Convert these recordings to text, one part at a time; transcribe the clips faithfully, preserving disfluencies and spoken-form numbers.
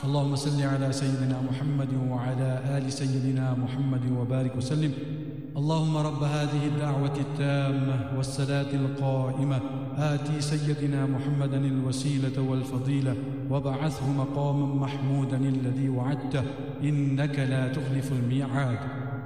اللهم صل على سيدنا محمد وعلى آل سيدنا محمد وبارك وسلم. اللهم رب هذه الدعوة التامة والصلاة القائمة آتي سيدنا محمدا الوسيلة والفضيلة وابعثه مقاما محمودا الذي وعدته إنك لا تخلف الميعاد.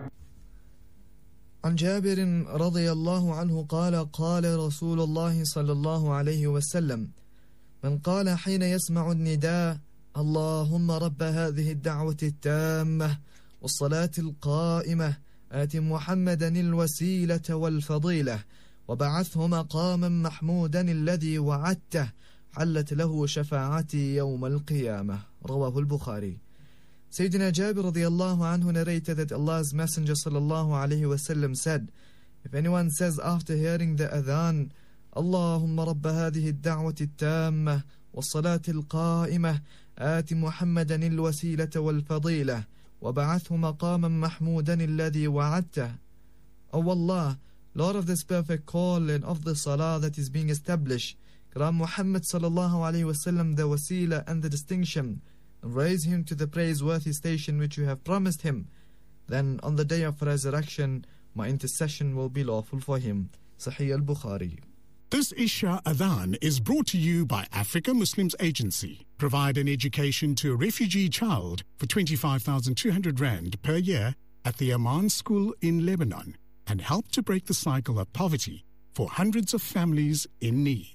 عن جابر رضي الله عنه قال قال رسول الله صلى الله عليه وسلم: من قال حين يسمع النداء اللهم رب هذه الدعوة التامة والصلاة القائمة آت محمدا الوسيلة والفضيلة وبعثه مقاما محمودا الذي وعدته حلت له شفاعتي يوم القيامة. رواه البخاري. Sayyidina Jabir radiyallahu anhu narrated that Allah's Messenger sallallahu alayhi wasallam said, if anyone says after hearing the adhan, Allahumma rabba hadhihi ad-da'wati at-tammah was-salati al-qa'imah آت محمدا الوسيلة والفضيلة وبعثه مقاما محمودا الذي وعدته. O Allah, Lord of this perfect call and of the salah that is being established, grant Muhammad sallallahu alayhi wasallam the wasila and the distinction, and raise him to the praiseworthy station which you have promised him. Then on the day of resurrection, my intercession will be lawful for him. Sahih al-Bukhari. This Isha Adhan is brought to you by Africa Muslims Agency. Provide an education to a refugee child for twenty-five thousand two hundred rand per year at the Aman School in Lebanon and help to break the cycle of poverty for hundreds of families in need.